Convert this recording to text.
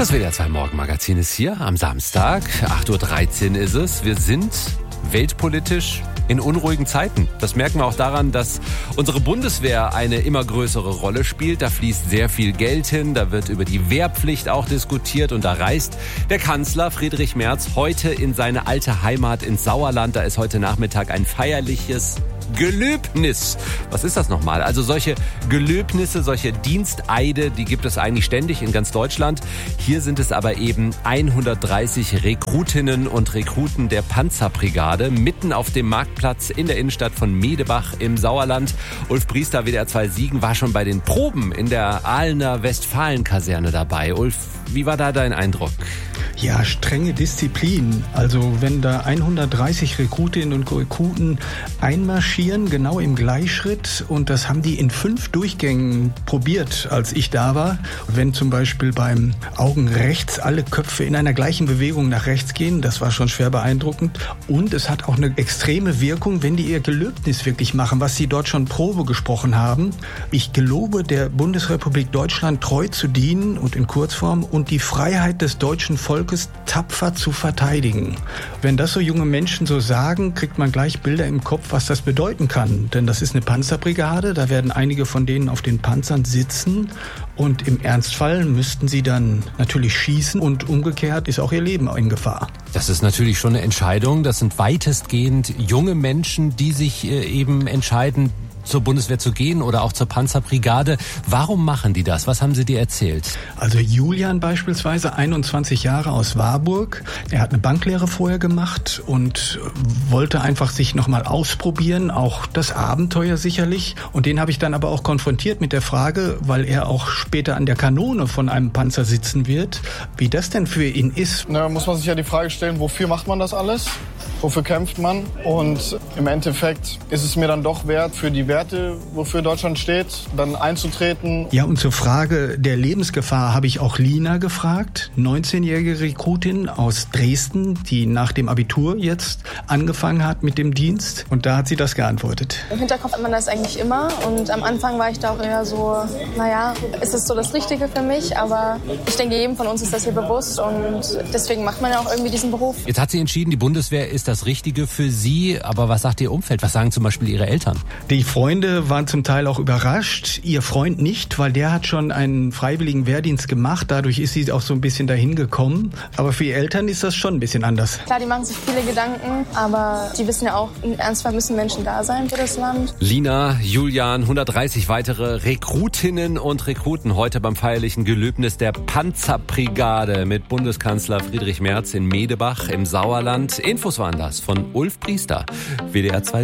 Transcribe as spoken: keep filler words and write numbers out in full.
Das W D R zwei Morgenmagazin ist hier am Samstag. acht Uhr dreizehn ist es. Wir sind weltpolitisch in unruhigen Zeiten. Das merken wir auch daran, dass unsere Bundeswehr eine immer größere Rolle spielt. Da fließt sehr viel Geld hin, da wird über die Wehrpflicht auch diskutiert und da reist der Kanzler Friedrich Merz heute in seine alte Heimat ins Sauerland. Da ist heute Nachmittag ein feierliches Gelöbnis. Was ist das nochmal? Also solche Gelöbnisse, solche Diensteide, die gibt es eigentlich ständig in ganz Deutschland. Hier sind es aber eben hundertdreißig Rekrutinnen und Rekruten der Panzerbrigade mitten auf dem Marktplatz in der Innenstadt von Medebach im Sauerland. Ulf Priester, W D R zwei Siegen, war schon bei den Proben in der Ahlener Westfalen-Kaserne dabei. Ulf, wie war da dein Eindruck? Ja, strenge Disziplin. Also wenn da hundertdreißig Rekrutinnen und Rekruten einmarschieren, genau im Gleichschritt, und das haben die in fünf Durchgängen probiert, als ich da war. Wenn zum Beispiel beim Augen rechts alle Köpfe in einer gleichen Bewegung nach rechts gehen, das war schon schwer beeindruckend. Und es hat auch eine extreme Wirkung, wenn die ihr Gelöbnis wirklich machen, was sie dort schon Probe gesprochen haben. Ich gelobe der Bundesrepublik Deutschland treu zu dienen und in Kurzform und die Freiheit des deutschen Volkes tapfer zu verteidigen. Wenn das so junge Menschen so sagen, kriegt man gleich Bilder im Kopf, was das bedeuten kann. Denn das ist eine Panzerbrigade, da werden einige von denen auf den Panzern sitzen und im Ernstfall müssten sie dann natürlich schießen und umgekehrt ist auch ihr Leben in Gefahr. Das ist natürlich schon eine Entscheidung. Das sind weitestgehend junge Menschen, die sich eben entscheiden, zur Bundeswehr zu gehen oder auch zur Panzerbrigade. Warum machen die das? Was haben sie dir erzählt? Also Julian beispielsweise, einundzwanzig Jahre aus Warburg. Er hat eine Banklehre vorher gemacht und wollte einfach sich nochmal ausprobieren, auch das Abenteuer sicherlich. Und den habe ich dann aber auch konfrontiert mit der Frage, weil er auch später an der Kanone von einem Panzer sitzen wird, wie das denn für ihn ist. Na, muss man sich ja die Frage stellen, wofür macht man das alles? Wofür kämpft man? Und im Endeffekt ist es mir dann doch wert, für die Werte, wofür Deutschland steht, dann einzutreten. Ja, und zur Frage der Lebensgefahr habe ich auch Lina gefragt, neunzehnjährige Rekrutin aus Dresden, die nach dem Abitur jetzt angefangen hat mit dem Dienst. Und da hat sie das geantwortet. Im Hinterkopf hat man das eigentlich immer. Und am Anfang war ich da auch eher so, naja, ist es so das Richtige für mich? Aber ich denke, jedem von uns ist das hier bewusst. Und deswegen macht man ja auch irgendwie diesen Beruf. Jetzt hat sie entschieden, die Bundeswehr ist das Richtige für sie. Aber was sagt ihr Umfeld? Was sagen zum Beispiel ihre Eltern? Die Freunde waren zum Teil auch überrascht. Ihr Freund nicht, weil der hat schon einen freiwilligen Wehrdienst gemacht. Dadurch ist sie auch so ein bisschen dahin gekommen. Aber für ihre Eltern ist das schon ein bisschen anders. Klar, die machen sich viele Gedanken, aber die wissen ja auch, im Ernstfall müssen Menschen da sein für das Land. Lina, Julian, hundertdreißig weitere Rekrutinnen und Rekruten heute beim feierlichen Gelöbnis der Panzerbrigade mit Bundeskanzler Friedrich Merz in Medebach im Sauerland. Infos waren das von Ulf Priester, W D R zwei.